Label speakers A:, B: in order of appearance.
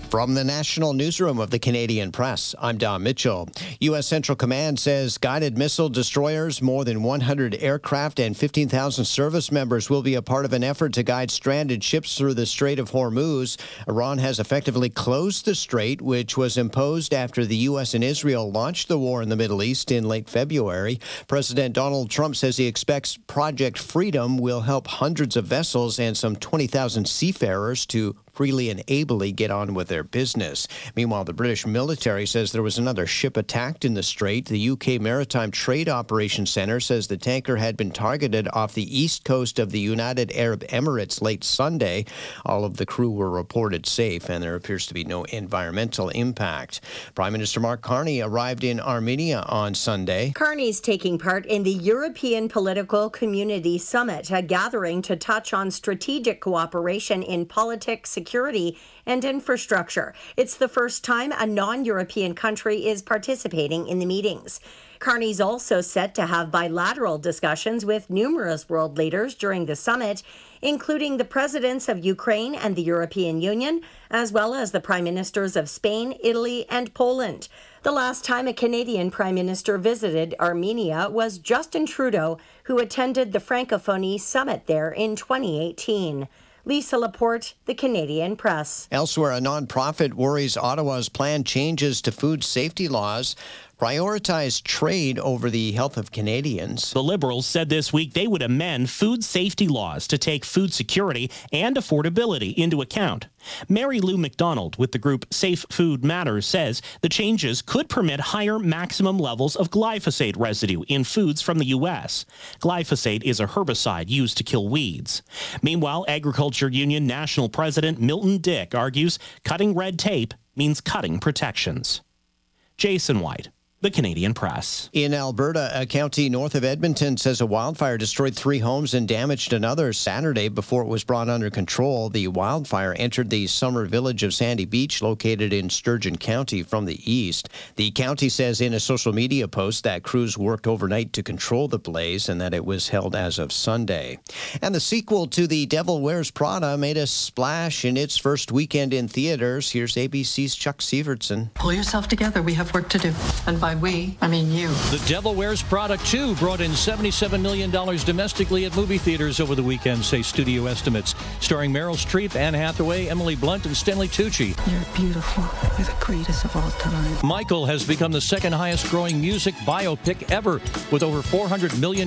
A: From the National Newsroom of the Canadian Press, I'm Don Mitchell. U.S. Central Command says guided missile destroyers, more than 100 aircraft, and 15,000 service members will be a part of an effort to guide stranded ships through the Strait of Hormuz. Iran has effectively closed the strait, which was imposed after the U.S. and Israel launched the war in the Middle East in late February. President Donald Trump says he expects Project Freedom will help hundreds of vessels and some 20,000 seafarers to freely and ably get on with their business. Meanwhile, the British military says there was another ship attacked in the strait. The UK Maritime Trade Operations Centre says the tanker had been targeted off the east coast of the United Arab Emirates late Sunday. All of the crew were reported safe, and there appears to be no environmental impact. Prime Minister Mark Carney arrived in Armenia on Sunday.
B: Carney's taking part in the European Political Community Summit, a gathering to touch on strategic cooperation in politics, security, and infrastructure. It's the first time a non-European country is participating in the meetings. Carney's also set to have bilateral discussions with numerous world leaders during the summit, including the presidents of Ukraine and the European Union, as well as the prime ministers of Spain, Italy, and Poland. The last time a Canadian prime minister visited Armenia was Justin Trudeau, who attended the Francophonie summit there in 2018. Lisa Laporte, the Canadian Press.
A: Elsewhere, a nonprofit worries Ottawa's planned changes to food safety laws prioritize trade over the health of Canadians.
C: The Liberals said this week they would amend food safety laws to take food security and affordability into account. Mary Lou McDonald with the group Safe Food Matters says the changes could permit higher maximum levels of glyphosate residue in foods from the U.S. Glyphosate is a herbicide used to kill weeds. Meanwhile, Agriculture Union National President Milton Dick argues cutting red tape means cutting protections. Jason White, the Canadian Press.
A: In Alberta, a county north of Edmonton says a wildfire destroyed 3 homes and damaged another Saturday before it was brought under control. The wildfire entered the summer village of Sandy Beach, located in Sturgeon County, from the east. The county says in a social media post that crews worked overnight to control the blaze and that it was held as of Sunday. And the sequel to The Devil Wears Prada made a splash in its first weekend in theaters. Here's ABC's Chuck Sievertson.
D: Pull yourself together. We have work to do. And by we, I mean you.
E: The Devil Wears Prada 2 brought in $77 million domestically at movie theaters over the weekend, say studio estimates. Starring Meryl Streep, Anne Hathaway, Emily Blunt, and Stanley Tucci.
D: You're beautiful. You're the greatest of all time.
E: Michael has become the second highest growing music biopic ever, with over $400 million